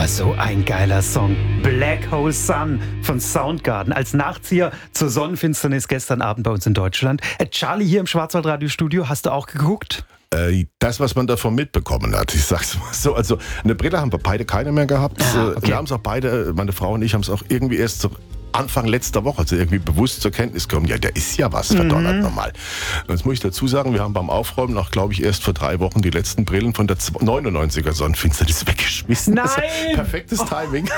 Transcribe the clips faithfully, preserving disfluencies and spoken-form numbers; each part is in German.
Ah, so ein geiler Song. Black Hole Sun von Soundgarden. Als Nachzieher zur Sonnenfinsternis gestern Abend bei uns in Deutschland. Äh, Charlie hier im Schwarzwaldradio-Studio, hast du auch geguckt? Äh, das, was man davon mitbekommen hat, ich sag's mal so, also eine Brille haben wir beide keine mehr gehabt. Ah, okay. Wir haben es auch beide, meine Frau und ich haben es auch irgendwie erst so Anfang letzter Woche, also irgendwie bewusst zur Kenntnis gekommen, ja, da ist ja was, verdonnert Mhm. nochmal. Jetzt muss ich dazu sagen, wir haben beim Aufräumen noch, glaube ich, erst vor drei Wochen die letzten Brillen von der neunundneunziger Sonnenfinsternis weggeschmissen. Nein! Also, perfektes Timing.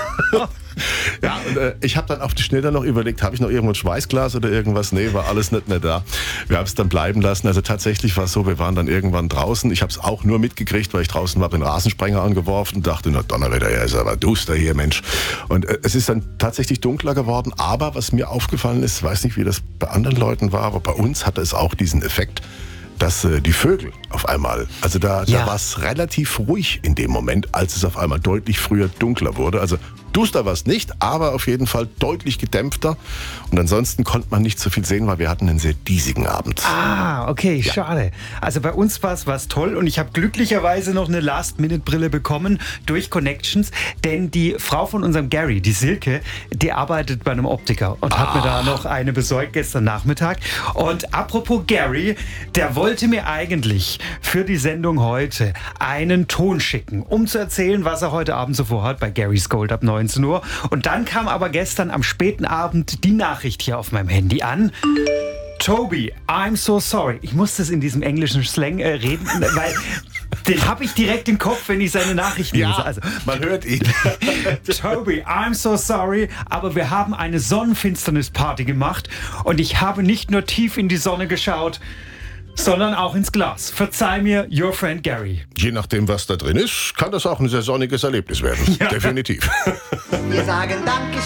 Ja, und äh, ich habe dann auf die Schnelle noch überlegt, habe ich noch irgendwo ein Schweißglas oder irgendwas? Nee, war alles nicht mehr da. Wir haben es dann bleiben lassen. Also tatsächlich war es so, wir waren dann irgendwann draußen. Ich habe es auch nur mitgekriegt, weil ich draußen war, den Rasensprenger angeworfen und dachte, na Donnerwetter, ja, ist aber duster hier, Mensch. Und äh, es ist dann tatsächlich dunkler geworden. Aber was mir aufgefallen ist, weiß nicht, wie das bei anderen Leuten war, aber bei uns hatte es auch diesen Effekt, dass äh, die Vögel auf einmal, also da, Ja. da war es relativ ruhig in dem Moment, als es auf einmal deutlich früher dunkler wurde. Also duster war es nicht, aber auf jeden Fall deutlich gedämpfter. Und ansonsten konnte man nicht so viel sehen, weil wir hatten einen sehr diesigen Abend. Ah, okay, schade. Also bei uns war es was toll und ich habe glücklicherweise noch eine Last-Minute-Brille bekommen durch Connections, denn die Frau von unserem Gary, die Silke, die arbeitet bei einem Optiker und hat mir da noch eine besorgt gestern Nachmittag. Und apropos Gary, der wollte mir eigentlich für die Sendung heute einen Ton schicken, um zu erzählen, was er heute Abend so vorhat bei Gary's Gold ab neunzehn Uhr. Und dann kam aber gestern am späten Abend die Nachricht hier auf meinem Handy an. Toby, I'm so sorry. Ich muss das in diesem englischen Slang äh, reden, weil den habe ich direkt im Kopf, wenn ich seine Nachrichten lese. Also, man hört ihn. Toby, I'm so sorry, aber wir haben eine Sonnenfinsternisparty gemacht und ich habe nicht nur tief in die Sonne geschaut, sondern auch ins Glas. Verzeih mir, your friend Gary. Je nachdem, was da drin ist, kann das auch ein sehr sonniges Erlebnis werden. Ja. Definitiv. Wir sagen Danke.